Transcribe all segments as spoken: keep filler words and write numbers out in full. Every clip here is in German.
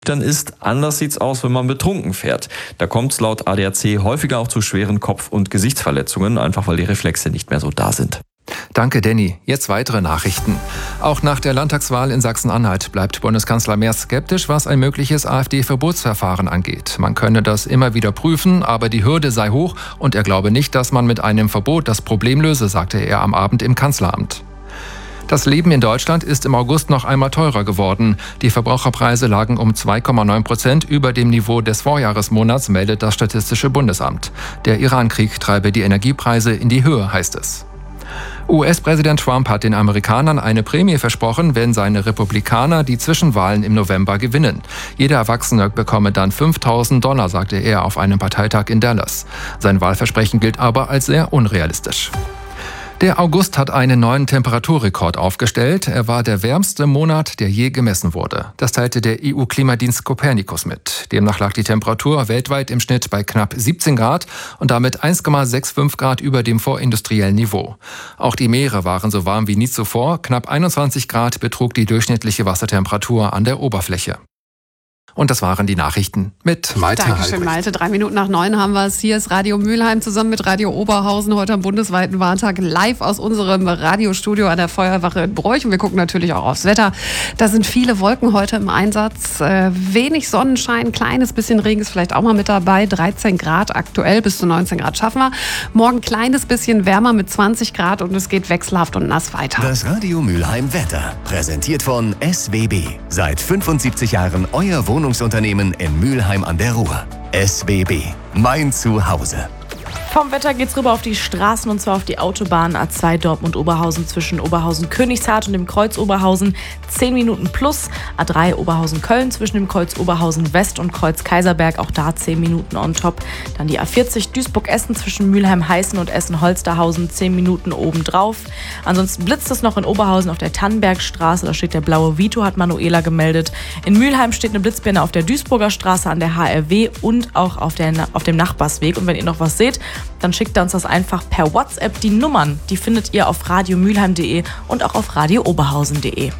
dann ist. Anders sieht's aus, wenn man betrunken fährt. Da kommt es laut A D A C häufiger auch zu schweren Kopf- und Gesichtsverletzungen, einfach weil die Reflexe nicht mehr so da sind. Danke, Danny. Jetzt weitere Nachrichten. Auch nach der Landtagswahl in Sachsen-Anhalt bleibt Bundeskanzler Merz skeptisch, was ein mögliches AfD-Verbotsverfahren angeht. Man könne das immer wieder prüfen, aber die Hürde sei hoch und er glaube nicht, dass man mit einem Verbot das Problem löse, sagte er am Abend im Kanzleramt. Das Leben in Deutschland ist im August noch einmal teurer geworden. Die Verbraucherpreise lagen um zwei Komma neun Prozent über dem Niveau des Vorjahresmonats, meldet das Statistische Bundesamt. Der Iran-Krieg treibe die Energiepreise in die Höhe, heißt es. U S-Präsident Trump hat den Amerikanern eine Prämie versprochen, wenn seine Republikaner die Zwischenwahlen im November gewinnen. Jeder Erwachsene bekomme dann fünftausend Dollar, sagte er auf einem Parteitag in Dallas. Sein Wahlversprechen gilt aber als sehr unrealistisch. Der August hat einen neuen Temperaturrekord aufgestellt. Er war der wärmste Monat, der je gemessen wurde. Das teilte der E U-Klimadienst Copernicus mit. Demnach lag die Temperatur weltweit im Schnitt bei knapp siebzehn Grad und damit eins Komma fünfundsechzig Grad über dem vorindustriellen Niveau. Auch die Meere waren so warm wie nie zuvor. Knapp einundzwanzig Grad betrug die durchschnittliche Wassertemperatur an der Oberfläche. Und das waren die Nachrichten mit Malte. Dankeschön, Malte. Drei Minuten nach neun haben wir es. Hier ist Radio Mülheim zusammen mit Radio Oberhausen. Heute am bundesweiten Warntag live aus unserem Radiostudio an der Feuerwache in Broich. Und wir gucken natürlich auch aufs Wetter. Da sind viele Wolken heute im Einsatz. Äh, wenig Sonnenschein, kleines bisschen Regen ist vielleicht auch mal mit dabei. dreizehn Grad aktuell, bis zu neunzehn Grad schaffen wir. Morgen kleines bisschen wärmer mit zwanzig Grad und es geht wechselhaft und nass weiter. Das Radio Mülheim Wetter, präsentiert von S W B. Seit fünfundsiebzig Jahren euer Wohnungsunternehmen in Mülheim an der Ruhr. S W B, mein Zuhause. Vom Wetter geht's rüber auf die Straßen und zwar auf die Autobahn A zwei Dortmund-Oberhausen zwischen Oberhausen-Königshardt und dem Kreuz Oberhausen zehn Minuten plus. A drei Oberhausen-Köln zwischen dem Kreuz Oberhausen-West und Kreuz Kaiserberg, auch da zehn Minuten on top. Dann die A vierzig Duisburg-Essen zwischen Mülheim-Heißen und Essen-Holsterhausen zehn Minuten obendrauf. Ansonsten blitzt es noch in Oberhausen auf der Tannenbergstraße, da steht der blaue Vito, hat Manuela gemeldet. In Mülheim steht eine Blitzbirne auf der Duisburger Straße an der H R W und auch auf, der, auf dem Nachbarsweg. Und wenn ihr noch was seht, dann schickt ihr uns das einfach per WhatsApp. Die Nummern, die findet ihr auf radiomülheim punkt de und auch auf radio oberhausen punkt de.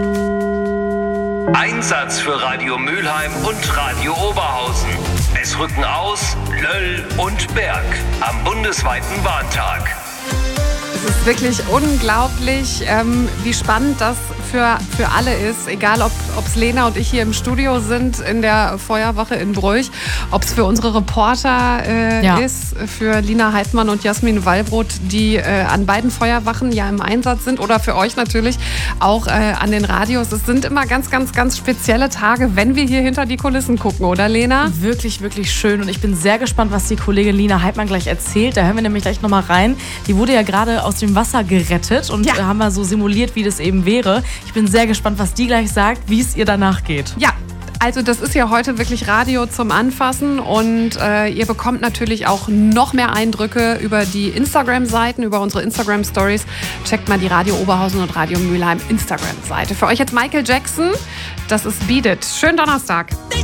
Einsatz für Radio Mülheim und Radio Oberhausen. Es rücken aus Löll und Berg am bundesweiten Warntag. Es ist wirklich unglaublich, ähm, wie spannend das für, für alle ist. Egal, ob es Lena und ich hier im Studio sind in der Feuerwache in Broich, ob es für unsere Reporter äh, ja. ist, für Lina Heidmann und Jasmin Wallbrot, die äh, an beiden Feuerwachen ja im Einsatz sind, oder für euch natürlich auch äh, an den Radios. Es sind immer ganz, ganz, ganz spezielle Tage, wenn wir hier hinter die Kulissen gucken, oder Lena? Wirklich, wirklich schön und ich bin sehr gespannt, was die Kollegin Lina Heidmann gleich erzählt. Da hören wir nämlich gleich nochmal rein. Die wurde ja gerade aus dem Wasser gerettet und ja. haben wir so simuliert, wie das eben wäre. Ich bin sehr gespannt, was die gleich sagt, wie es ihr danach geht. Ja. Also das ist ja heute wirklich Radio zum Anfassen und äh, ihr bekommt natürlich auch noch mehr Eindrücke über die Instagram-Seiten, über unsere Instagram-Stories. Checkt mal die Radio Oberhausen und Radio Mülheim Instagram-Seite. Für euch jetzt Michael Jackson, das ist Beat It. Schönen Donnerstag.